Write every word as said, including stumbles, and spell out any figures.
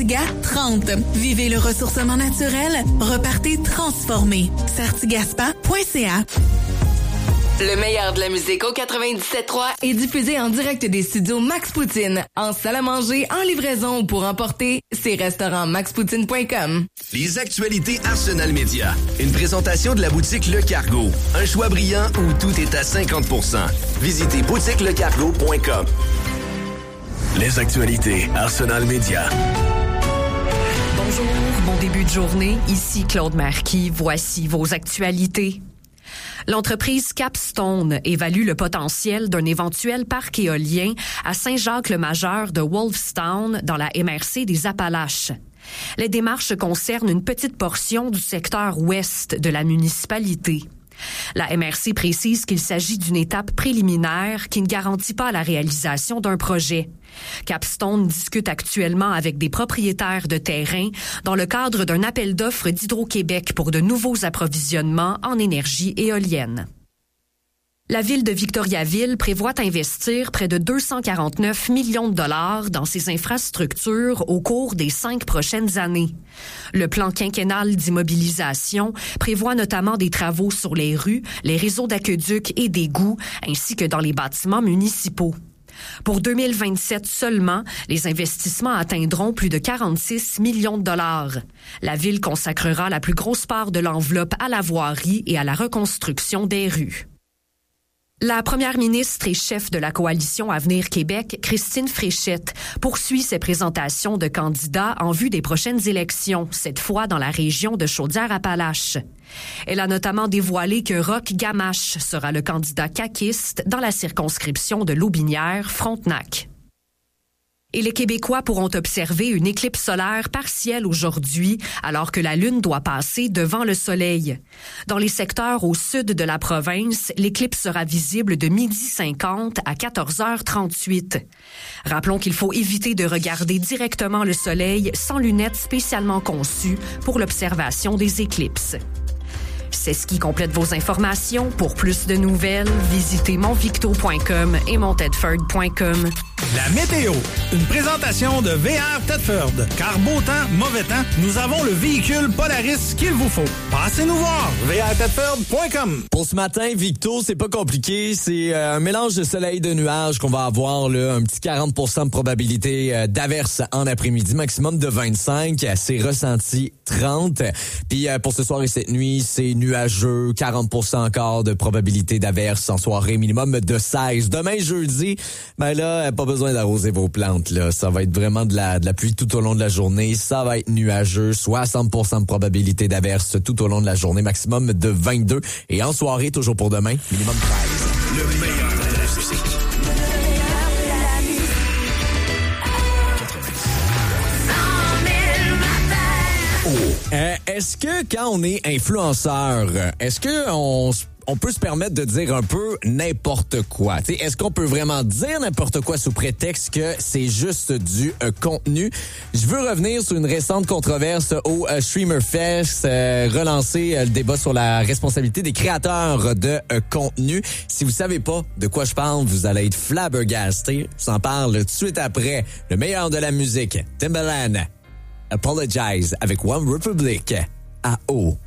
Sartigas trente. Vivez le ressourcement naturel. Repartez transformé. sartigaspa point c a. Le meilleur de la musique au quatre-vingt-dix-sept trois est diffusé en direct des studios Max Poutine, en salle à manger, en livraison ou pour emporter, c'est restaurant max poutine point com. Les actualités Arsenal Média. Une présentation de la boutique Le Cargo. Un choix brillant où tout est à cinquante pour cent. Visitez boutique le cargo point com. Les actualités Arsenal Média. Bonjour, bon début de journée. Ici Claude Marquis. Voici vos actualités. L'entreprise Capstone évalue le potentiel d'un éventuel parc éolien à Saint-Jacques-le-Majeur de Wolfstown dans la M R C des Appalaches. Les démarches concernent une petite portion du secteur ouest de la municipalité. La M R C précise qu'il s'agit d'une étape préliminaire qui ne garantit pas la réalisation d'un projet. Capstone discute actuellement avec des propriétaires de terrain dans le cadre d'un appel d'offres d'Hydro-Québec pour de nouveaux approvisionnements en énergie éolienne. La ville de Victoriaville prévoit investir près de deux cent quarante-neuf millions de dollars dans ses infrastructures au cours des cinq prochaines années. Le plan quinquennal d'immobilisation prévoit notamment des travaux sur les rues, les réseaux d'aqueducs et d'égouts, ainsi que dans les bâtiments municipaux. Pour deux mille vingt-sept seulement, les investissements atteindront plus de quarante-six millions de dollars. La ville consacrera la plus grosse part de l'enveloppe à la voirie et à la reconstruction des rues. La première ministre et chef de la coalition Avenir Québec, Christine Fréchette, poursuit ses présentations de candidats en vue des prochaines élections, cette fois dans la région de Chaudière-Appalaches. Elle a notamment dévoilé que Roch Gamache sera le candidat caquiste dans la circonscription de Lotbinière-Frontenac. Et les Québécois pourront observer une éclipse solaire partielle aujourd'hui, alors que la Lune doit passer devant le Soleil. Dans les secteurs au sud de la province, l'éclipse sera visible de midi cinquante à quatorze heures trente-huit. Rappelons qu'il faut éviter de regarder directement le Soleil sans lunettes spécialement conçues pour l'observation des éclipses. C'est ce qui complète vos informations. Pour plus de nouvelles, visitez monvicto point com et montedford point com. La météo, une présentation de V R Tedford. Car beau temps, mauvais temps, nous avons le véhicule Polaris qu'il vous faut. Passez-nous voir, v r tedford point com. Pour ce matin, Victo, c'est pas compliqué. C'est euh, un mélange de soleil et de nuages qu'on va avoir, là, un petit quarante pour cent de probabilité euh, d'averse en après-midi, maximum de vingt-cinq. C'est ressenti trente. Puis euh, pour ce soir et cette nuit, c'est nuageux, quarante pour cent encore de probabilité d'averse en soirée, minimum de seize. Demain, jeudi, ben là, pas besoin d'arroser vos plantes, là. Ça va être vraiment de la, de la pluie tout au long de la journée. Ça va être nuageux, soixante pour cent de probabilité d'averse tout au long de la journée, maximum de vingt-deux. Et en soirée, toujours pour demain, minimum treize. Le meilleur de la musique. Euh, est-ce que quand on est influenceur, est-ce que on on peut se permettre de dire un peu n'importe quoi? T'sais, est-ce qu'on peut vraiment dire n'importe quoi sous prétexte que c'est juste du euh, contenu? Je veux revenir sur une récente controverse au euh, Streamer Fest, euh, relancer euh, le débat sur la responsabilité des créateurs de euh, contenu. Si vous savez pas de quoi je parle, vous allez être flabbergasté. Je s'en parle tout de suite après. Le meilleur de la musique, Timbaland, Apologize avec One Republic à O.